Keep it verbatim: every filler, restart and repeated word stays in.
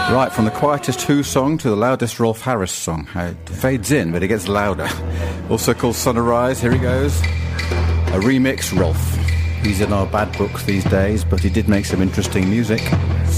Right, from the quietest Who song to the loudest Rolf Harris song. It fades in, but it gets louder. Also called Sun Arise, here he goes. A remix, Rolf. He's in our bad books these days, but he did make some interesting music.